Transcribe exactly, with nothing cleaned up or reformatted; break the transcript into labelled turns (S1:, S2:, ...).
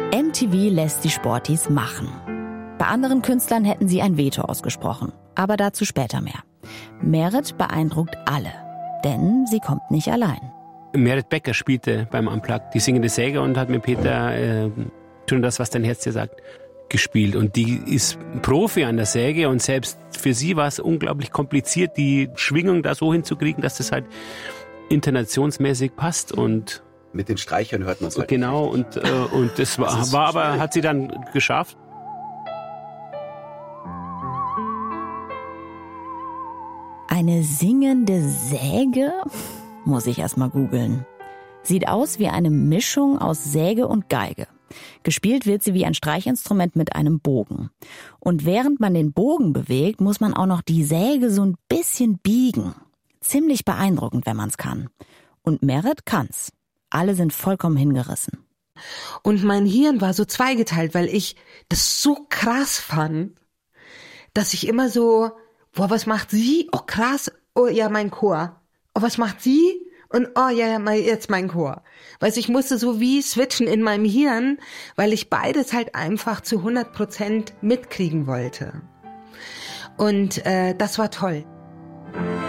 S1: M T V lässt die Sporties machen. Bei anderen Künstlern hätten sie ein Veto ausgesprochen, aber dazu später mehr. Merit beeindruckt alle, denn sie kommt nicht allein.
S2: Merit Becker spielte beim Unplugged die singende Säge und hat mit Peter äh, schon das, was dein Herz dir sagt, gespielt. Und die ist Profi an der Säge und selbst für sie war es unglaublich kompliziert, die Schwingung da so hinzukriegen, dass das halt intonationsmäßig passt. Und
S3: mit den Streichern hört man es halt.
S2: Genau, und, äh, und das war, das war aber, hat sie dann geschafft.
S1: Eine singende Säge? Muss ich erst mal googeln. Sieht aus wie eine Mischung aus Säge und Geige. Gespielt wird sie wie ein Streichinstrument mit einem Bogen. Und während man den Bogen bewegt, muss man auch noch die Säge so ein bisschen biegen. Ziemlich beeindruckend, wenn man's kann. Und Merit kann's. Alle sind vollkommen hingerissen.
S4: Und mein Hirn war so zweigeteilt, weil ich das so krass fand, dass ich immer so, boah, was macht sie? Oh, krass. Oh, ja, mein Chor. Oh, was macht sie? Und oh, ja, ja, mein, jetzt mein Chor. Weißt du, ich musste so wie switchen in meinem Hirn, weil ich beides halt einfach zu hundert Prozent mitkriegen wollte. Und äh, das war toll.